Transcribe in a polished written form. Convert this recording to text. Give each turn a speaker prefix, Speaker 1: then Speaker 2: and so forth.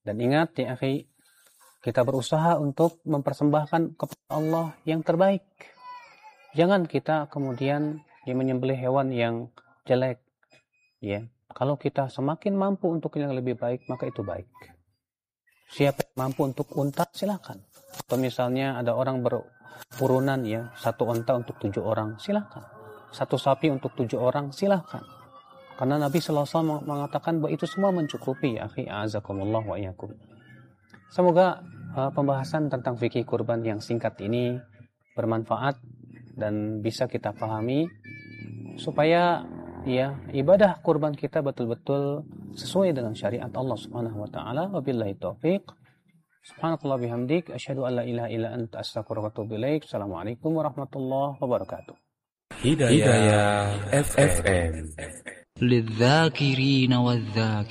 Speaker 1: Dan ingat ya akhi, kita berusaha untuk mempersembahkan kepada Allah yang terbaik. Jangan kita kemudian menyembelih hewan yang jelek. Ya, kalau kita semakin mampu untuk yang lebih baik, maka itu baik. Siapa yang mampu untuk unta, silakan. Atau misalnya ada orang berurunan ya, 1 unta untuk 7 orang, silakan. 1 sapi untuk 7 orang, silakan. Karena Nabi SAW mengatakan bahwa itu semua mencukupi ya akhi, a'azakumullah wa iyyakum. Semoga pembahasan tentang fikih kurban yang singkat ini bermanfaat dan bisa kita pahami supaya ya ibadah kurban kita betul-betul sesuai dengan syariat Allah Subhanahu wa taala. Wabillahi taufik. Subhanakallah bihamdik asyhadu an la ilaha illa anta astaghfiruka wa atubu ilaik. Assalamualaikum warahmatullahi wabarakatuh.
Speaker 2: Hidayah FM للذاكرين والذاكرات